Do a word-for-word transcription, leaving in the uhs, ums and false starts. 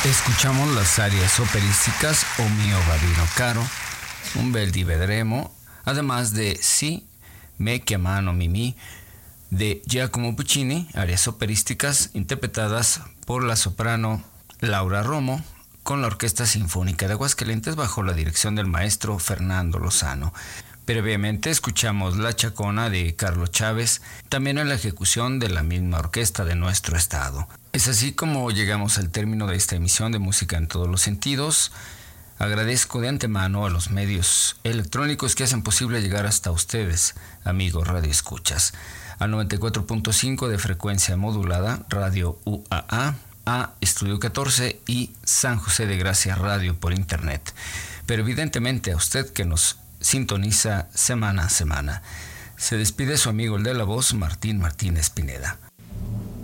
Escuchamos las arias operísticas O mio bambino caro, Un bel di vedremo, además de Si me chiamano Mimì de Giacomo Puccini, arias operísticas interpretadas por la soprano Laura Romo con la Orquesta Sinfónica de Aguascalientes bajo la dirección del maestro Fernando Lozano. Previamente escuchamos La Chacona de Carlos Chávez, también en la ejecución de la misma orquesta de nuestro estado. Es así como llegamos al término de esta emisión de Música en Todos los Sentidos. Agradezco de antemano a los medios electrónicos que hacen posible llegar hasta ustedes, amigos radioescuchas, al noventa y cuatro punto cinco de frecuencia modulada, Radio U A A, a Estudio catorce y San José de Gracia Radio por Internet. Pero evidentemente a usted que nos sintoniza semana a semana. Se despide su amigo el de la voz, Martín Martínez Pineda.